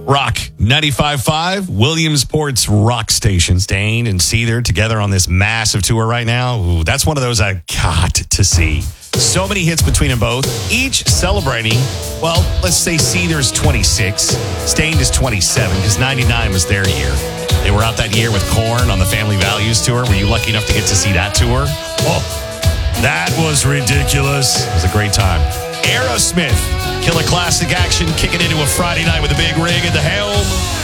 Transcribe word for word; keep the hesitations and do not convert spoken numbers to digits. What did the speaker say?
Rock ninety-five point five, Williamsport's rock station. Stained and Seether together on this massive tour right now. Ooh, that's one of those I got to see. So many hits between them both, each celebrating, well, let's say Seether's twenty-six, Stained is twenty-seven, because ninety-nine was their year. They were out that year with Korn on the Family Values tour. Were you lucky enough to get to see that tour? Oh, that was ridiculous. It was a great time. Aerosmith, killer classic action, kicking into a Friday night with a big rig at the helm.